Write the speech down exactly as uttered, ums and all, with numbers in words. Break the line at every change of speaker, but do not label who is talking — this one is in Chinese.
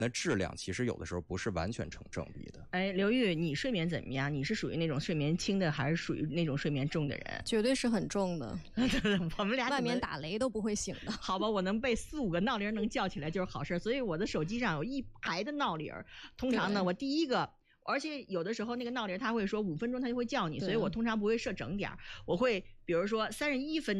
那质量其实有的时候不是完全成正比的。
哎，刘玉，你睡眠怎么样？你是属于那种睡眠轻的，还是属于那种睡眠重的人？
绝对是很重的，
我们俩
外面打雷都不会醒的。
好吧，我能被四五个闹铃能叫起来就是好事，所以我的手机上有一排的闹铃。通常呢，我第一个。而且有的时候那个闹铃他会说五分钟他就会叫你，所以我通常不会设整点，我会比如说三十一分